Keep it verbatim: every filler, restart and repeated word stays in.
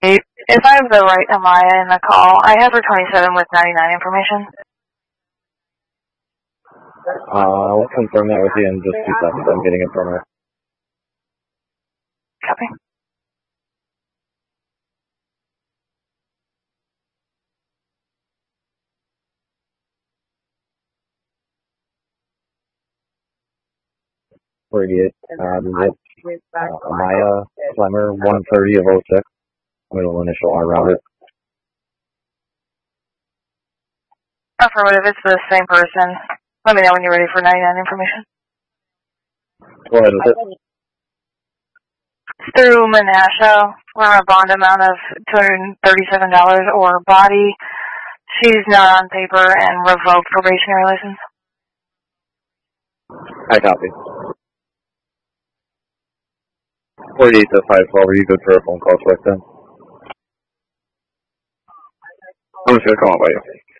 If I have the right Amaya in the call, I have her twenty-seven with ninety-nine information. Uh, I'll confirm that with you in just two seconds. I'm getting it from her. Copy. forty-eight, uh, zip, uh, Amaya Clemmer, one thirty of oh six, middle initial R router. Affirmative, it's the same person. Let me know when you're ready for ninety-nine information. Go ahead with it. It's through Menasha for a bond amount of two hundred thirty-seven dollars or body. She's not on paper and revoked probationary license. I copy. forty-eight to five twelve, are you good for a phone call select then? I'm just going to call by you.